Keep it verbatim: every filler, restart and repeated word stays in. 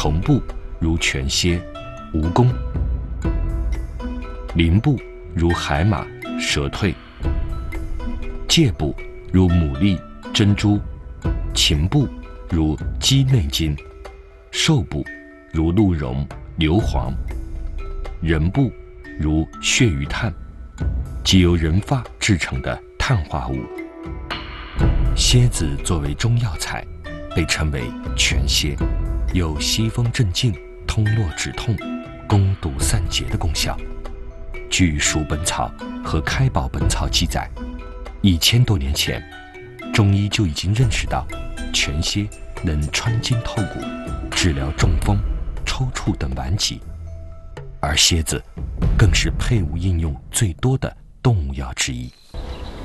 虫部如全蝎、蜈蚣；鳞部如海马、蛇蜕；介部如牡蛎、珍珠；禽部如鸡内金；兽部如鹿茸、硫磺；人部如血鱼炭，即由人发制成的碳化物。蝎子作为中药材，被称为全蝎，有息风镇静、通络止痛、攻毒散结的功效。据《蜀本草》和《开宝本草》记载，一千多年前，中医就已经认识到全蝎能穿筋透骨，治疗中风、抽搐等顽疾，而蝎子更是配伍应用最多的动物药之一。